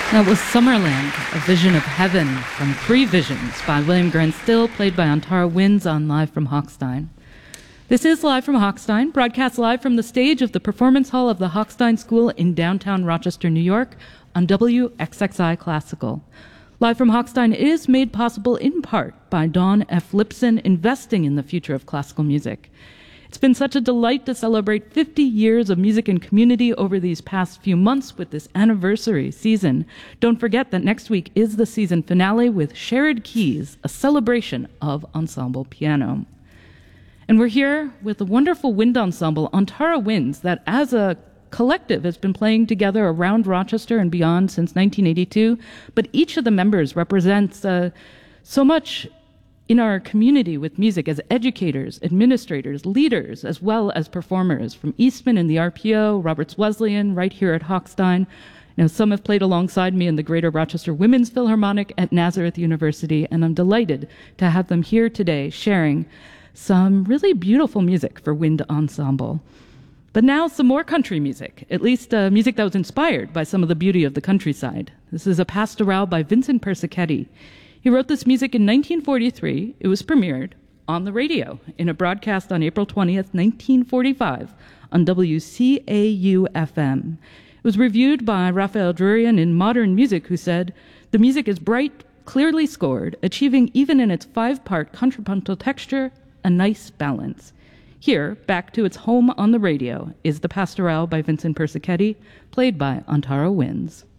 That was Summerland, A Vision of Heaven from Three Visions by William Grant Still, played by Antara Winds on Live from Hochstein. This is Live from Hochstein, broadcast live from the stage of the Performance Hall of the Hochstein School in downtown Rochester, New York, on WXXI Classical. Live from Hochstein is made possible in part by Dawn F. Lipson investing in the future of classical music. It's been such a delight to celebrate 50 years of music and community over these past few months with this anniversary season. Don't forget that next week is the season finale with Shared Keys, a celebration of ensemble piano. And we're here with the wonderful wind ensemble Antara Winds that as a collective has been playing together around Rochester and beyond since 1982, but each of the members represents so much in our community with music as educators, administrators, leaders, as well as performers, from Eastman and the RPO, Roberts Wesleyan, right here at Hochstein. Now, some have played alongside me in the Greater Rochester Women's Philharmonic at Nazareth University, and I'm delighted to have them here today sharing some really beautiful music for wind ensemble. But now some more country music, at least music that was inspired by some of the beauty of the countryside. This is a pastoral by Vincent Persichetti. He wrote this music in 1943. It was premiered on the radio in a broadcast on April 20th, 1945 on WCAU-FM. It was reviewed by Raphael Drurian in Modern Music, who said, "The music is bright, clearly scored, achieving even in its five-part contrapuntal texture, a nice balance." Here, back to its home on the radio, is the pastoral by Vincent Persichetti, played by Antara Winds.